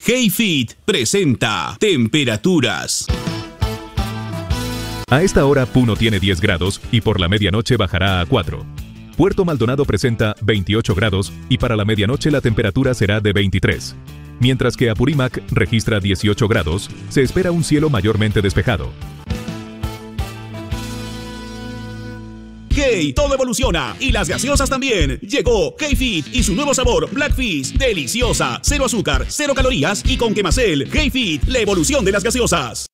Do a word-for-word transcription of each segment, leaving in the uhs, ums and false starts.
HeyFit presenta Temperaturas. A esta hora Puno tiene diez grados y por la medianoche bajará a cuatro. Puerto Maldonado presenta veintiocho grados y para la medianoche la temperatura será de veintitrés. Mientras que Apurímac registra dieciocho grados, se espera un cielo mayormente despejado. Hey, todo evoluciona y las gaseosas también. Llegó HeyFit y su nuevo sabor Blackfish, deliciosa, cero azúcar, cero calorías y con Quemacel. HeyFit, la evolución de las gaseosas.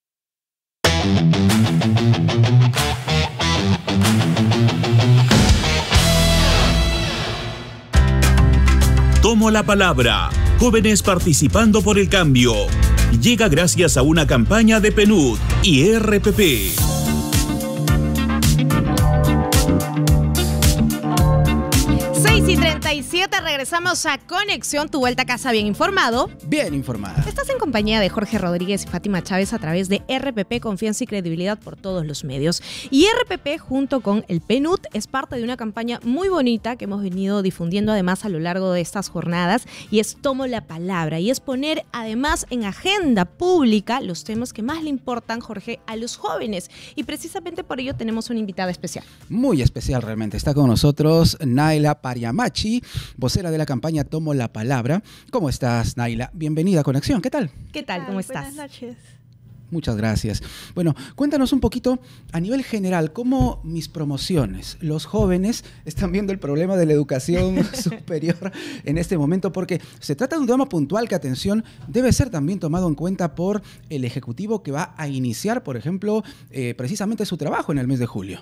Tomo la palabra. Jóvenes participando por el cambio. Llega gracias a una campaña de P N U D y R P P. seis y treinta y siete, regresamos a Conexión, tu vuelta a casa bien informado. Bien informada. Estás en compañía de Jorge Rodríguez y Fátima Chávez a través de R P P, confianza y credibilidad por todos los medios. Y R P P junto con el P N U D es parte de una campaña muy bonita que hemos venido difundiendo además a lo largo de estas jornadas y es Tomo la Palabra y es poner además en agenda pública los temas que más le importan, Jorge, a los jóvenes y precisamente por ello tenemos una invitada especial. Muy especial realmente. Está con nosotros Naila Pariamachi, vocera de la campaña Tomo la Palabra. ¿Cómo estás, Naila? Bienvenida a Conexión. ¿Qué tal? ¿Qué tal? ¿Cómo estás? Buenas noches. Muchas gracias. Bueno, cuéntanos un poquito a nivel general, cómo mis promociones, los jóvenes están viendo el problema de la educación superior en este momento, porque se trata de un tema puntual que, atención, debe ser también tomado en cuenta por el Ejecutivo que va a iniciar, por ejemplo, eh, precisamente su trabajo en el mes de julio.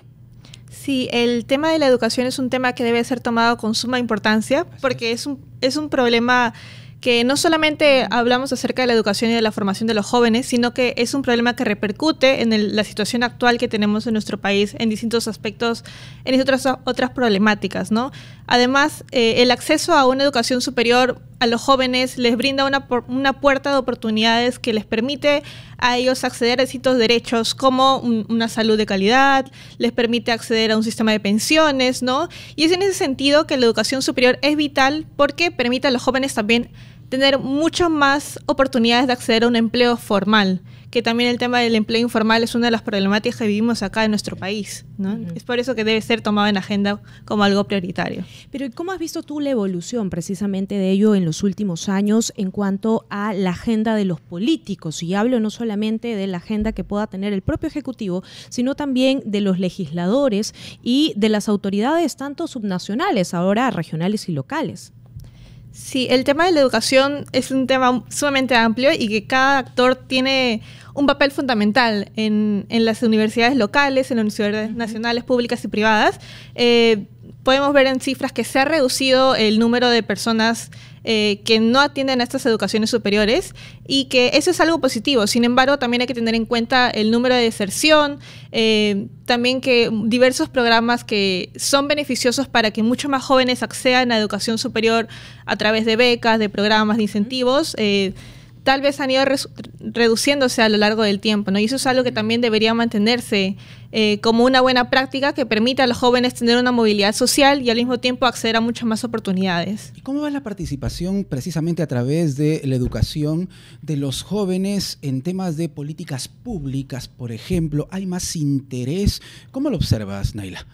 Sí, el tema de la educación es un tema que debe ser tomado con suma importancia porque es un, es un problema que no solamente hablamos acerca de la educación y de la formación de los jóvenes, sino que es un problema que repercute en el, la situación actual que tenemos en nuestro país en distintos aspectos, en otras, otras problemáticas, ¿no? Además, eh, el acceso a una educación superior a los jóvenes les brinda una, una puerta de oportunidades que les permite a ellos acceder a distintos derechos como un, una salud de calidad, les permite acceder a un sistema de pensiones, ¿no? Y es en ese sentido que la educación superior es vital porque permite a los jóvenes también tener muchas más oportunidades de acceder a un empleo formal, que también el tema del empleo informal es una de las problemáticas que vivimos acá en nuestro país, ¿no? Uh-huh. Es por eso que debe ser tomado en agenda como algo prioritario. Pero ¿cómo has visto tú la evolución precisamente de ello en los últimos años en cuanto a la agenda de los políticos? Y hablo no solamente de la agenda que pueda tener el propio Ejecutivo, sino también de los legisladores y de las autoridades tanto subnacionales, ahora regionales y locales. Sí, el tema de la educación es un tema sumamente amplio y que cada actor tiene un papel fundamental en, en las universidades locales, en las universidades uh-huh. nacionales, públicas y privadas. Eh, podemos ver en cifras que se ha reducido el número de personas eh, que no atienden a estas educaciones superiores y que eso es algo positivo. Sin embargo, también hay que tener en cuenta el número de deserción, eh, también que diversos programas que son beneficiosos para que muchos más jóvenes accedan a educación superior a través de becas, de programas, de incentivos, eh, tal vez han ido re- reduciéndose a lo largo del tiempo, ¿no? Y eso es algo que también debería mantenerse eh, como una buena práctica que permita a los jóvenes tener una movilidad social y al mismo tiempo acceder a muchas más oportunidades. ¿Y cómo va la participación precisamente a través de la educación de los jóvenes en temas de políticas públicas, por ejemplo? ¿Hay más interés? ¿Cómo lo observas, Naila?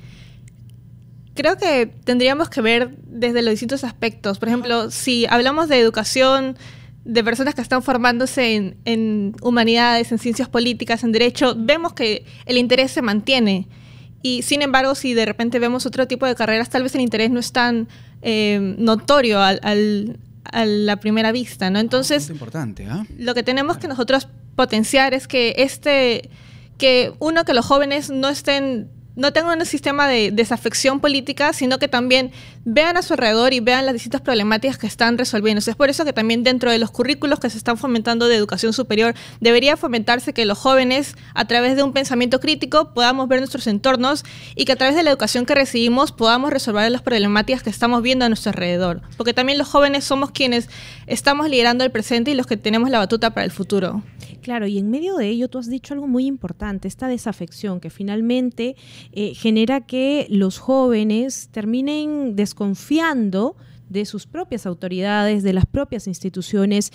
Creo que tendríamos que ver desde los distintos aspectos. Por ejemplo, si hablamos de educación de personas que están formándose en, en humanidades, en ciencias políticas, en derecho, vemos que el interés se mantiene. Y sin embargo, si de repente vemos otro tipo de carreras, tal vez el interés no es tan eh, notorio al, al, a la primera vista, ¿no? Entonces, es importante, ¿eh? Lo que tenemos que nosotros potenciar es que este, que uno, que los jóvenes no estén no tengan un sistema de desafección política, sino que también vean a su alrededor y vean las distintas problemáticas que están resolviendo. Es por eso que también dentro de los currículos que se están fomentando de educación superior, debería fomentarse que los jóvenes, a través de un pensamiento crítico, podamos ver nuestros entornos y que a través de la educación que recibimos podamos resolver las problemáticas que estamos viendo a nuestro alrededor. Porque también los jóvenes somos quienes estamos liderando el presente y los que tenemos la batuta para el futuro. Claro, y en medio de ello tú has dicho algo muy importante, esta desafección que finalmente eh, genera que los jóvenes terminen desconfiando de sus propias autoridades, de las propias instituciones